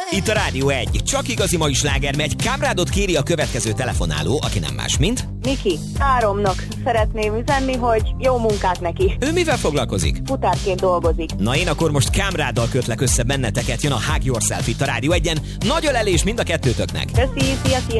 Itt a Rádió 1. Csak igazi mai sláger megy. Kámrádot kéri a következő telefonáló, aki nem más, mint... Miki, Áromnak szeretném üzenni, hogy jó munkát neki. Ő mivel foglalkozik? Futárként dolgozik. Na én akkor most Kámráddal kötlek össze benneteket. Jön a Hug Yourself itt a Rádió 1-en. Nagy ölelés mind a kettőtöknek. Köszi, szia!